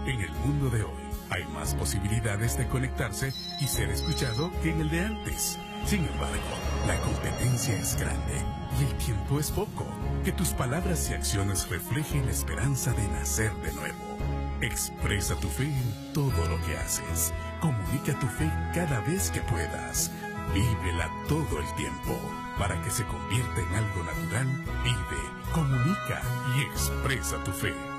En el mundo de hoy, hay más posibilidades de conectarse y ser escuchado que en el de antes. Sin embargo, la competencia es grande y el tiempo es poco. Que tus palabras y acciones reflejen la esperanza de nacer de nuevo. Expresa tu fe en todo lo que haces. Comunica tu fe cada vez que puedas. Vívela todo el tiempo. Para que se convierta en algo natural, vive, comunica y expresa tu fe.